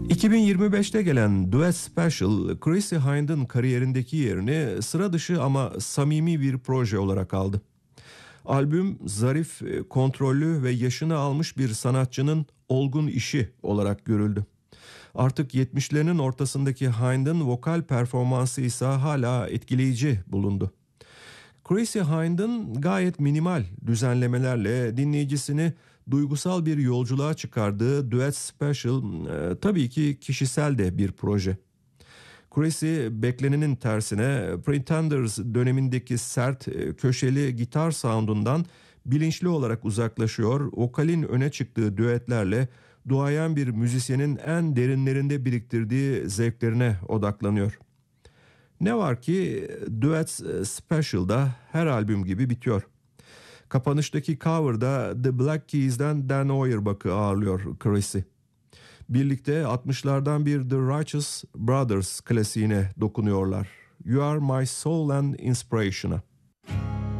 2025'te gelen Duet Special, Chrissie Hynde'ın kariyerindeki yerini sıra dışı ama samimi bir proje olarak aldı. Albüm zarif, kontrollü ve yaşını almış bir sanatçının olgun işi olarak görüldü. Artık 70'lerinin ortasındaki Hynde'ın vokal performansı ise hala etkileyici bulundu. Chrissie Hynde'ın gayet minimal düzenlemelerle dinleyicisini duygusal bir yolculuğa çıkardığı Duet Special tabii ki kişisel de bir proje. Chrissie beklenenin tersine Pretenders dönemindeki sert köşeli gitar soundundan bilinçli olarak uzaklaşıyor, vokalin öne çıktığı düetlerle duayen bir müzisyenin en derinlerinde biriktirdiği zevklerine odaklanıyor. Ne var ki Duet Special'da her albüm gibi bitiyor. Kapanıştaki cover'da The Black Keys'den Dan Auerbach'ı ağırlıyor Chrissie. Birlikte 60'lardan bir The Righteous Brothers klasiğine dokunuyorlar. You Are My Soul and Inspiration'a.